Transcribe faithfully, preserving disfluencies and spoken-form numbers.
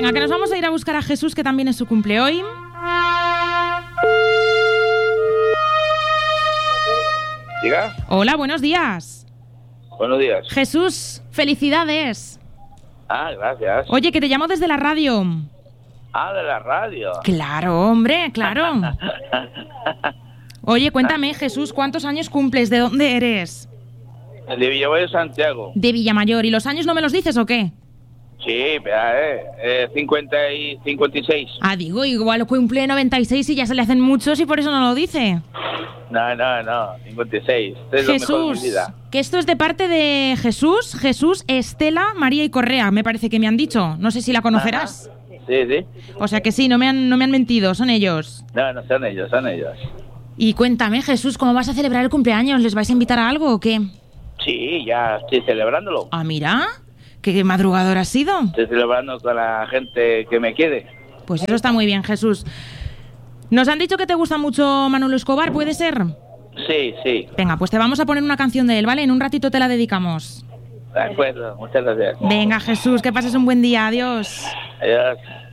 Venga, que nos vamos a ir a buscar a Jesús, que también es su cumple hoy. ¿Diga? Hola, buenos días. Buenos días. Jesús, felicidades. Ah, gracias. Oye, que te llamo desde la radio. Ah, de la radio. Claro, hombre, claro. Oye, cuéntame, Jesús, ¿cuántos años cumples? ¿De dónde eres? De Villamayor, Santiago. De Villamayor. ¿Y los años no me los dices o qué? Sí, pero, eh, eh, cincuenta y cincuenta y seis. Ah, digo, igual cumple noventa y seis y ya se le hacen muchos y por eso no lo dice. No, no, no, cincuenta y seis. Esto es lo mejor de Jesús, mi vida. que esto es de parte de Jesús, Jesús, Estela, María y Correa, me parece que me han dicho. No sé si la conocerás. Ajá. Sí, sí. O sea que sí, no me han, no me han mentido, son ellos. No, no son ellos, son ellos. Y cuéntame, Jesús, ¿cómo vas a celebrar el cumpleaños? ¿Les vais a invitar a algo o qué? Sí, ya estoy celebrándolo. Ah, mira, ¿qué madrugador has sido? Estoy celebrando con la gente que me quiere. Pues eso está muy bien, Jesús. Nos han dicho que te gusta mucho Manolo Escobar, ¿puede ser? Sí, sí. Venga, pues te vamos a poner una canción de él, ¿vale? En un ratito te la dedicamos. De acuerdo, muchas gracias. Venga, Jesús, que pases un buen día. Adiós. Adiós.